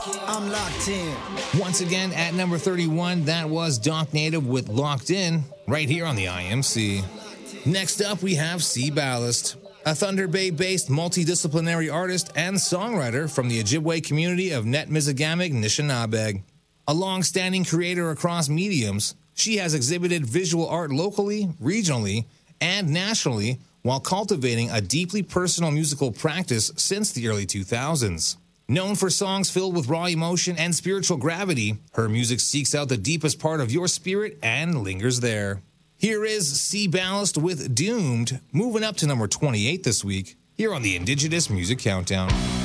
I'm locked in. Once again, at number 31, that was Doc Native with Locked In, right here on the IMC. Next up, we have Sea Ballast, a Thunder Bay-based multidisciplinary artist and songwriter from the Ojibwe community of Netmizigamig, Nishinabeg. A long-standing creator across mediums, she has exhibited visual art locally, regionally, and nationally while cultivating a deeply personal musical practice since the early 2000s. Known for songs filled with raw emotion and spiritual gravity, her music seeks out the deepest part of your spirit and lingers there. Here is Sea Ballast with Doomed, moving up to number 28 this week, here on the Indigenous Music Countdown.